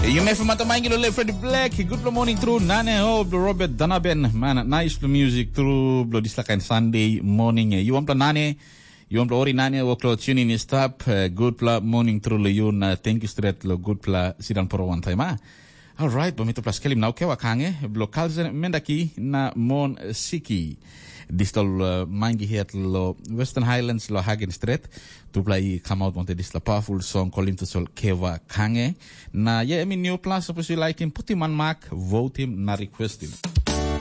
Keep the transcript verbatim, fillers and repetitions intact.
You may feel matamay ngilo le Freddie Black. Good morning through Nane ho blo Robert Danaben. Man, nice blo music through blo disla kain Sunday morning. You want blo Nane? You want blo ori Nane wo klo tune in stop. Good blo morning through le yun. Thank you straight lo good blo sidang poro one time ah. All right, bomito plus kelim na ukewa kange blo kalzen mendaki na mon siki. Distal uh, mangi het lo Western Highlands lo Hagen Street to play come out wanted this powerful song calling to sol kewa kange na ye yeah, I mean new plus suppose you like him put him on mark vote him na request him